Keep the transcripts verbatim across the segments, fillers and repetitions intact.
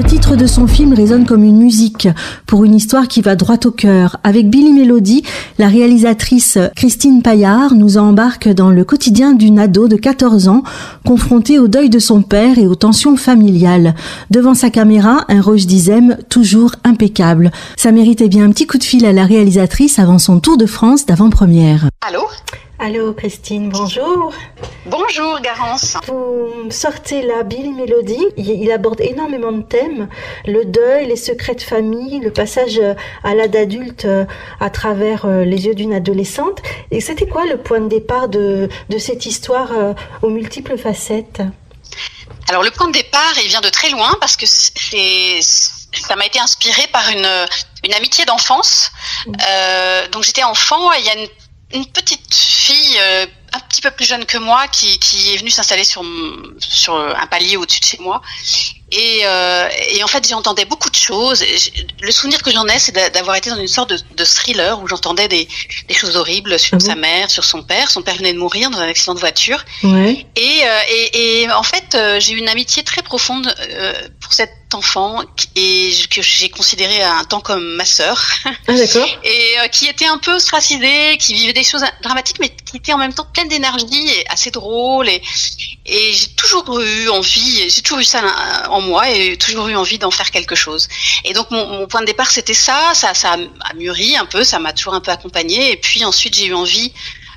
Le titre de son film résonne comme une musique pour une histoire qui va droit au cœur. Avec Billy Mélodie, la réalisatrice Christine Paillard nous embarque dans le quotidien d'une ado de quatorze ans, confrontée au deuil de son père et aux tensions familiales. Devant sa caméra, un Roche Dizem toujours impeccable. Ça méritait bien un petit coup de fil à la réalisatrice avant son tour de France d'avant-première. Allô ? Allô Christine, bonjour. Bonjour Garance. Vous sortez là Billy Mélodie, il aborde énormément de thèmes, le deuil, les secrets de famille, le passage à l'âge adulte à travers les yeux d'une adolescente. Et c'était quoi le point de départ de, de cette histoire aux multiples facettes ? Alors le point de départ, il vient de très loin parce que c'est, ça m'a été inspiré par une, une amitié d'enfance. Mmh. Euh, donc j'étais enfant et il y a une Une petite fille euh, un petit peu plus jeune que moi qui, qui est venue s'installer sur, sur un palier au-dessus de chez moi. Et, euh, et en fait, j'entendais beaucoup de choses. Le souvenir que j'en ai, c'est d'avoir été dans une sorte de, de thriller où j'entendais des, des choses horribles sur ah sa bon mère, sur son père. Son père venait de mourir dans un accident de voiture. Ouais. Et, euh, et, et en fait, euh, j'ai eu une amitié très profonde euh, pour cette enfant et que j'ai considéré un temps comme ma sœur. Ah d'accord. Et euh, qui était un peu ostracisée, qui vivait des choses dramatiques, mais qui était en même temps pleine d'énergie et assez drôle. Et, et j'ai toujours eu envie, j'ai toujours eu ça en moi et toujours eu envie d'en faire quelque chose. Et donc mon, mon point de départ c'était ça, ça, ça a mûri un peu, ça m'a toujours un peu accompagnée. Et puis ensuite j'ai eu envie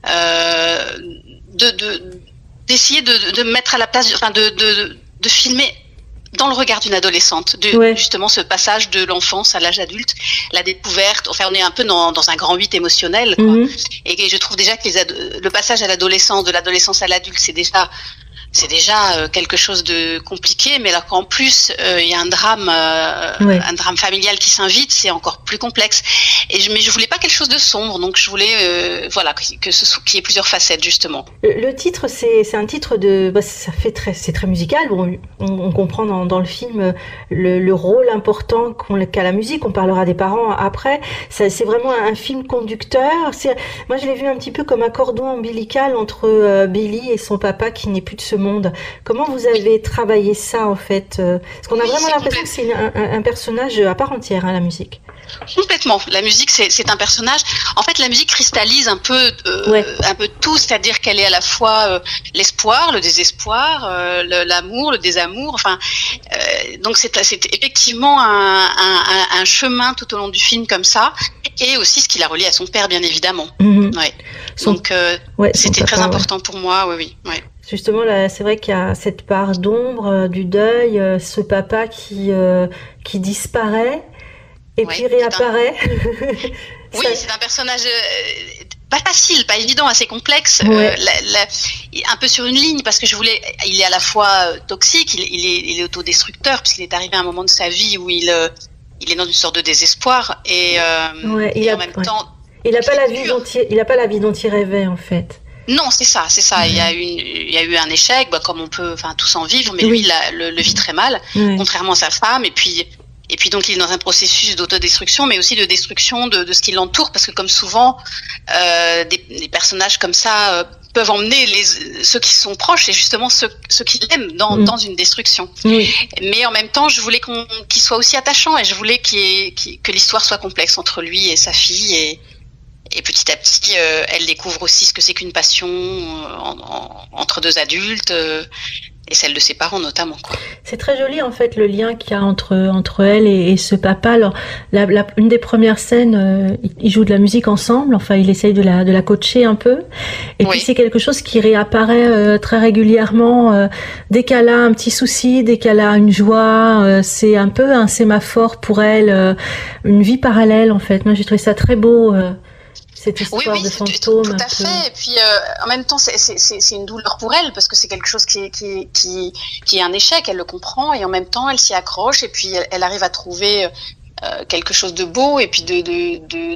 euh, de, de d'essayer de, de me mettre à la place, enfin de, de, de filmer dans le regard d'une adolescente, de, ouais. justement ce passage de l'enfance à l'âge adulte, la découverte, enfin on est un peu dans, dans un grand huit émotionnel, quoi. Mm-hmm. Et, et je trouve déjà que les ado- le passage à l'adolescence, de l'adolescence à l'adulte, c'est déjà c'est déjà euh, quelque chose de compliqué, mais là qu'en plus il euh, y a un drame, euh, ouais. un drame familial qui s'invite, c'est encore plus complexe. Et je, mais je voulais pas quelque chose de sombre, donc je voulais, euh, voilà, que ce soit, qu'il y ait plusieurs facettes justement. Le, le titre, c'est, c'est un titre de, bah, ça fait très, c'est très musical. Bon, on, on comprend dans, dans le film le, le rôle important qu'on, qu'a la musique. On parlera des parents après. Ça, c'est vraiment un film conducteur. C'est, moi, je l'ai vu un petit peu comme un cordon ombilical entre euh, Billy et son papa qui n'est plus de ce monde. Comment vous avez oui. travaillé ça en fait ? Parce qu'on a oui, vraiment l'impression complète. que c'est un, un, un personnage à part entière, hein, la musique. Complètement. La musique, c'est, c'est un personnage. En fait, la musique cristallise un peu, euh, ouais. un peu tout, c'est-à-dire qu'elle est à la fois euh, l'espoir, le désespoir, euh, le, l'amour, le désamour. Enfin, euh, donc c'est, c'est effectivement un, un, un chemin tout au long du film comme ça, et aussi ce qui l'a relié à son père, bien évidemment. Mm-hmm. Ouais. Son... Donc, euh, ouais, c'était très papa, important ouais. pour moi. Oui, oui. Ouais. Justement, là, c'est vrai qu'il y a cette part d'ombre, euh, du deuil, euh, ce papa qui euh, qui disparaît. Et oui, puis réapparaît. Un... oui, ça... c'est un personnage euh, pas facile, pas évident, assez complexe, ouais. euh, la, la, un peu sur une ligne, parce que je voulais. Il est à la fois euh, toxique, il, il est, il est autodestructeur, puisqu'il est arrivé à un moment de sa vie où il, euh, il est dans une sorte de désespoir, et, euh, ouais, et a, en même ouais. temps. Il n'a pas la vie dont il, il a pas la vie dont il rêvait en fait. Non, c'est ça, c'est ça. Mmh. Il y a eu, une, il y a eu un échec, bah, comme on peut, enfin, tous en vivre, mais oui. lui, il a, le, le vit très mal, mmh. contrairement à sa femme, et puis. Et puis donc il est dans un processus d'autodestruction, mais aussi de destruction de, de ce qui l'entoure, parce que comme souvent, euh, des, des personnages comme ça euh, peuvent emmener les, ceux qui sont proches et justement ceux, ceux qui l'aiment dans, mmh. dans une destruction. Oui. Mais en même temps, je voulais qu'on, qu'il soit aussi attachant et je voulais qu'il y ait, qu'il, que l'histoire soit complexe entre lui et sa fille. Et, et petit à petit, euh, elle découvre aussi ce que c'est qu'une passion euh, en, en, entre deux adultes. Euh, Et celle de ses parents notamment, quoi. C'est très joli en fait le lien qu'il y a entre entre elle et, et ce papa. Alors la, la une des premières scènes, euh, ils jouent de la musique ensemble. Enfin, il essaye de la de la coacher un peu. Et oui. puis c'est quelque chose qui réapparaît euh, très régulièrement euh, dès qu'elle a un petit souci, dès qu'elle a une joie. Euh, c'est un peu un sémaphore pour elle, euh, une vie parallèle en fait. Moi j'ai trouvé ça très beau. Euh, Cette histoire oui, oui, de fantôme. Tout, tout à fait. Et puis, euh, en même temps, c'est, c'est, c'est, c'est une douleur pour elle parce que c'est quelque chose qui, qui, qui, qui est un échec. Elle le comprend et en même temps, elle s'y accroche et puis elle, elle arrive à trouver euh, quelque chose de beau et puis de, de, de,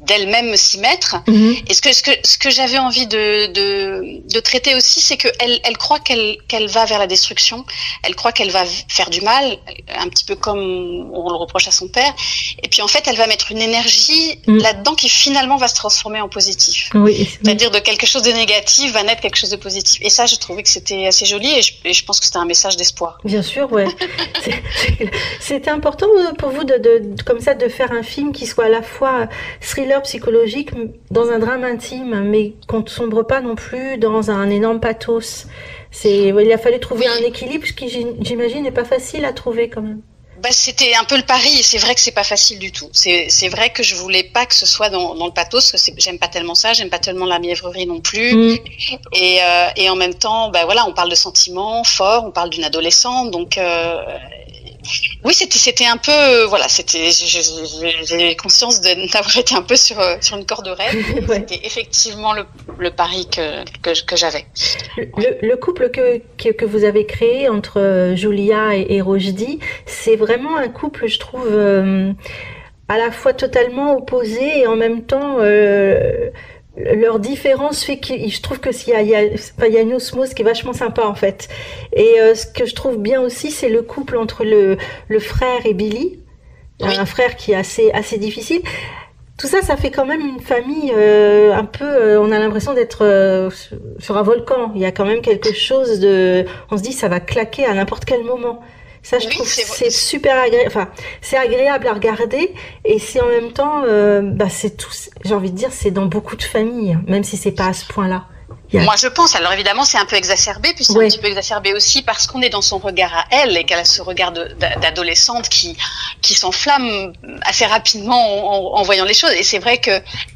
d'elle-même s'y mettre. Mm-hmm. Et ce que ce que ce que j'avais envie de de de traiter aussi, c'est que elle elle croit qu'elle qu'elle va vers la destruction. Elle croit qu'elle va faire du mal, un petit peu comme on le reproche à son père. Et puis en fait, elle va mettre une énergie mm. là-dedans qui finalement va se transformer en positif. Oui. C'est-à-dire de quelque chose de négatif va naître quelque chose de positif. Et ça, je trouvais que c'était assez joli et je, et je pense que c'était un message d'espoir. Bien sûr, ouais. c'est, c'était important pour vous de, de comme ça de faire un film qui soit à la fois thriller psychologique dans un drame intime, mais qu'on ne sombre pas non plus dans un énorme pathos. C'est, il a fallu trouver oui. un équilibre qui, j'imagine, n'est pas facile à trouver quand même. Bah, c'était un peu le pari et c'est vrai que c'est pas facile du tout. C'est, c'est vrai que je voulais pas que ce soit dans, dans le pathos, parce que c'est, j'aime pas tellement ça, j'aime pas tellement la mièvrerie non plus. Mmh. Et, euh, et en même temps, bah voilà, on parle de sentiments forts, on parle d'une adolescente, donc euh, oui, c'était c'était un peu voilà, c'était j'ai, j'ai conscience de, d'avoir été un peu sur sur une corde raide. Ouais. C'était effectivement le le pari que que, que j'avais. Le, le couple que, que que vous avez créé entre Julia et, et Rochdy, c'est vraiment un couple, je trouve, euh, à la fois totalement opposé et en même temps euh, leur différence fait que je trouve que s'il y a, il y a, il y a une osmose qui est vachement sympa en fait. Et euh, ce que je trouve bien aussi, c'est le couple entre le, le frère et Billy, oui. un frère qui est assez, assez difficile. Tout ça, ça fait quand même une famille euh, un peu. Euh, on a l'impression d'être euh, sur un volcan. Il y a quand même quelque chose de. On se dit, ça va claquer à n'importe quel moment. Ça, je oui, trouve c'est, c'est super agréable. Enfin, c'est agréable à regarder et c'est en même temps, euh, bah, c'est tout. J'ai envie de dire, c'est dans beaucoup de familles, même si c'est pas à ce point-là. A... Moi, je pense. Alors évidemment, c'est un peu exacerbé, puis c'est ouais. un petit peu exacerbé aussi parce qu'on est dans son regard à elle et qu'elle a ce regard de, d'adolescente qui qui s'enflamme assez rapidement en, en voyant les choses. Et c'est vrai que.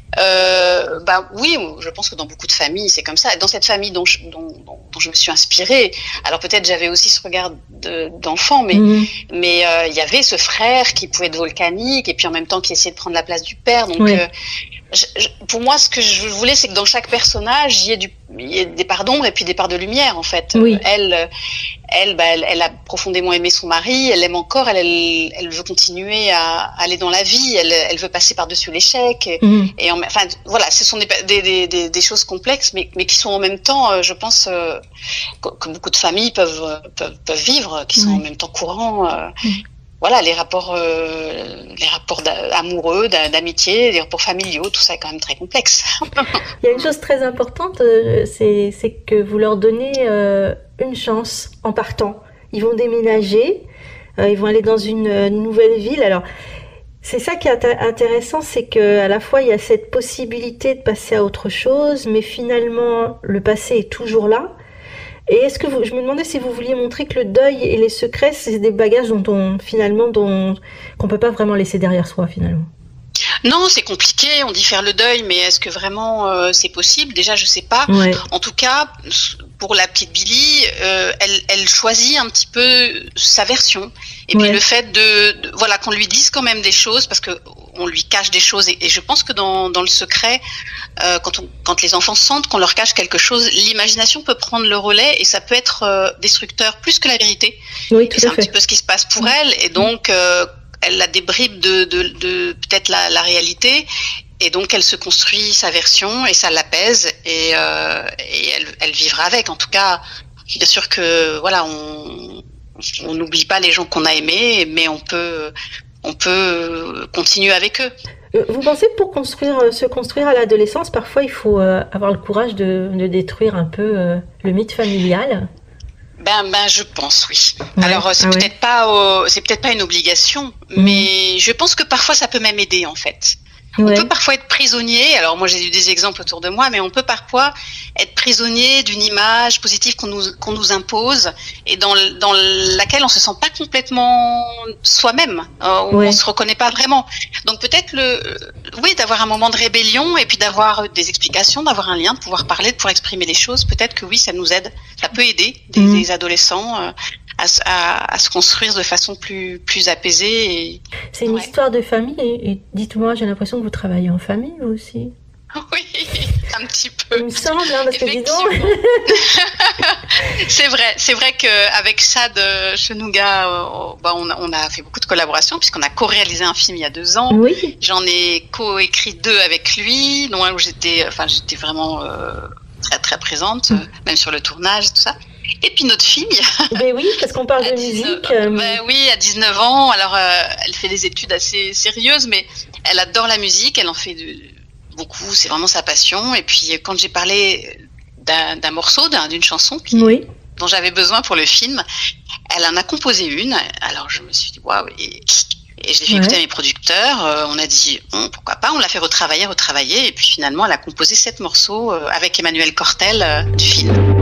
Euh, bah oui, je pense que dans beaucoup de familles c'est comme ça. Dans cette famille dont je, dont, dont, dont je me suis inspirée, alors peut-être j'avais aussi ce regard de, d'enfant, mais mmh. mais euh, il y avait ce frère qui pouvait être volcanique et puis en même temps qui essayait de prendre la place du père. Donc oui. euh, je, je, pour moi, ce que je voulais, c'est que dans chaque personnage, il y ait du, il y ait des parts d'ombre et puis des parts de lumière en fait. Oui. Elle, elle, bah, elle, elle a profondément aimé son mari, elle l'aime encore, elle, elle, elle veut continuer à aller dans la vie, elle, elle veut passer par-dessus l'échec. Et, mmh. et en, enfin, voilà, ce sont des, des, des, des choses complexes, mais, mais qui sont en même temps, euh, je pense, euh, que, que beaucoup de familles peuvent, peuvent, peuvent vivre, qui sont mmh. en même temps courants. Euh, mmh. Voilà, les rapports, euh, les rapports amoureux, d'amitié, les rapports familiaux, tout ça est quand même très complexe. Il y a une chose très importante, euh, c'est, c'est que vous leur donnez euh, une chance en partant. Ils vont déménager, euh, ils vont aller dans une, une nouvelle ville. Alors, c'est ça qui est intéressant, c'est que à la fois il y a cette possibilité de passer à autre chose, mais finalement le passé est toujours là. Et est-ce que vous, je me demandais si vous vouliez montrer que le deuil et les secrets, c'est des bagages dont on, finalement, dont, qu'on peut pas vraiment laisser derrière soi, finalement. Non, c'est compliqué, on dit faire le deuil, mais est-ce que vraiment euh, c'est possible ? Déjà, je sais pas. Ouais. En tout cas, pour la petite Billy, euh, elle, elle choisit un petit peu sa version. Et ouais. puis le fait de, de, voilà, qu'on lui dise quand même des choses, parce que on lui cache des choses. Et, et je pense que dans, dans le secret, euh, quand, on, quand les enfants sentent qu'on leur cache quelque chose, l'imagination peut prendre le relais et ça peut être euh, destructeur plus que la vérité. Oui, tout et c'est à un fait. petit peu ce qui se passe pour elle. Et donc, euh, elle a des bribes de, de, de peut-être la, la réalité. Et donc, elle se construit sa version et ça l'apaise et, euh, et elle, elle vivra avec. En tout cas, bien sûr que voilà, on on n'oublie pas les gens qu'on a aimés, mais on peut on peut continuer avec eux. Vous pensez que pour construire, se construire à l'adolescence, parfois il faut euh, avoir le courage de, de détruire un peu euh, le mythe familial ? Ben, ben, je pense oui. Ouais. Alors c'est ah peut-être ouais. pas, euh, c'est peut-être pas une obligation, mmh. mais je pense que parfois ça peut même aider en fait. Ouais. On peut parfois être prisonnier, alors moi j'ai eu des exemples autour de moi, mais on peut parfois être prisonnier d'une image positive qu'on nous, qu'on nous impose et dans, dans laquelle on se sent pas complètement soi-même, euh, où ouais. on se reconnaît pas vraiment. Donc peut-être le, oui, d'avoir un moment de rébellion et puis d'avoir des explications, d'avoir un lien, de pouvoir parler, de pouvoir exprimer les choses, peut-être que oui, ça nous aide, ça peut aider des, mmh. des adolescents euh, À, à, à se construire de façon plus, plus apaisée. Et, c'est une ouais. histoire de famille et, et dites-moi, j'ai l'impression que vous travaillez en famille vous aussi. Oui, un petit peu. Il me semble, hein, parce que dis donc. C'est vrai, c'est vrai qu'avec Chad Chenouga, euh, bah on, a, on a fait beaucoup de collaborations puisqu'on a co-réalisé un film il y a deux ans. Oui. J'en ai co-écrit deux avec lui, dont un où j'étais, enfin j'étais vraiment euh, très très présente, mm. même sur le tournage et tout ça. Et puis notre fille. Ben oui, parce qu'on parle de musique. Euh... Ben oui, à dix-neuf ans. Alors, euh, elle fait des études assez sérieuses, mais elle adore la musique. Elle en fait de, beaucoup. C'est vraiment sa passion. Et puis, quand j'ai parlé d'un, d'un morceau, d'un, d'une chanson qui, oui. dont j'avais besoin pour le film, elle en a composé une. Alors, je me suis dit, waouh. Et, et je l'ai fait ouais. écouter à mes producteurs. Euh, on a dit, bon, pourquoi pas. On l'a fait retravailler, retravailler. Et puis, finalement, elle a composé sept morceaux euh, avec Emmanuel Cortel euh, du film.